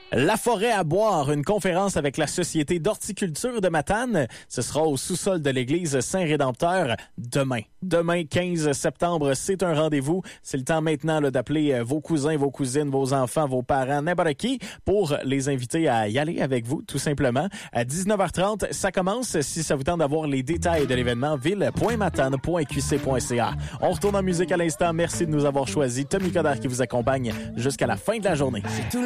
La forêt à boire, une conférence avec la Société d'horticulture de Matane. Ce sera au sous-sol de l'église Saint-Rédempteur demain. Demain, 15 septembre, c'est un rendez-vous. C'est le temps maintenant là, d'appeler vos cousins, vos cousines, vos enfants, vos parents, n'importe qui, pour les inviter à y aller avec vous, tout simplement. À 19h30, ça commence. Si ça vous tente d'avoir les détails de l'événement, ville.matane.qc.ca. On retourne en musique à l'instant. Merci de nous avoir choisis. Tommy Coderre qui vous accompagne jusqu'à la fin de la journée.